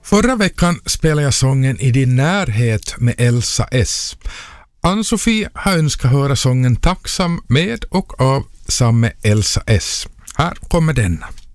Förra veckan spelade jag sången I din närhet med Elsa S. Ann-Sofie har önskat höra sången Tacksam med och av samme Elsa S. Här kommer denna.